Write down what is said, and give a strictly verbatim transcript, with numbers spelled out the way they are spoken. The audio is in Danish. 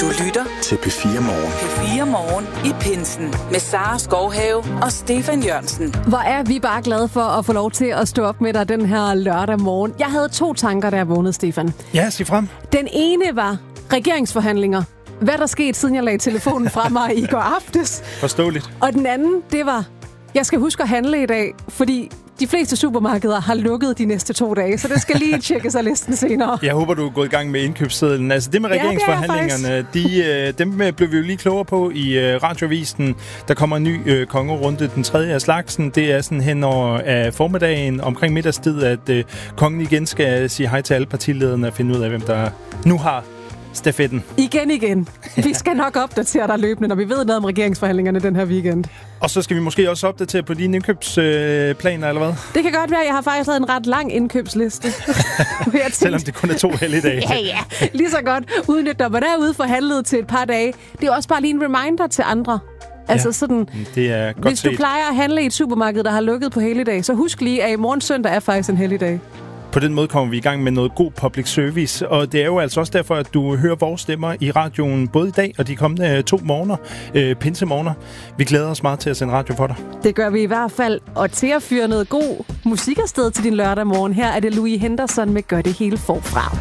Du lytter til P fire Morgen. P fire Morgen i pinsen med Sara Skovhave og Stefan Jørgensen. Hvor er vi bare glade for at få lov til at stå op med dig den her lørdag morgen. Jeg havde to tanker, da jeg vågnede, Stefan. Ja, sig frem. Den ene var regeringsforhandlinger. Hvad der skete, siden jeg lagde telefonen fra mig i går aftes. Forståeligt. Og den anden, det var, jeg skal huske at handle i dag, fordi de fleste supermarkeder har lukket de næste to dage, så det skal lige tjekkes af listen senere. Jeg håber, du er gået i gang med indkøbssedlen. Altså det med regeringsforhandlingerne, ja, de, dem blev vi jo lige klogere på i Radioavisen. Der kommer en ny øh, kongerunde, den tredje af slagsen. Det er sådan hen over af formiddagen, omkring middagstid, at øh, kongen igen skal sige hej til alle partilederne og finde ud af, hvem der nu har stafetten. Igen, igen. Vi skal nok opdatere dig løbende, når vi ved noget om regeringsforhandlingerne den her weekend. Og så skal vi måske også opdatere på dine indkøbsplaner, eller hvad? Det kan godt være, jeg har faktisk lavet en ret lang indkøbsliste. tænkte, selvom det kun er to helligdage. ja, ja. Lige så godt udnyt, når man er ude for handlet til et par dage. Det er også bare lige en reminder til andre. Altså ja, sådan, det er godt hvis du set. plejer at handle i et supermarked, der har lukket på helligdag, så husk lige, at i morgen søndag er faktisk en helligdag. På den måde kommer vi i gang med noget god public service, og det er jo altså også derfor, at du hører vores stemmer i radioen både i dag og de kommende to morgener, øh, pinsemorgener. Vi glæder os meget til at sende radio for dig. Det gør vi i hvert fald, og til at fyre noget god musik afsted til din lørdag morgen. Her er det Louis Henderson med Gør det hele forfra.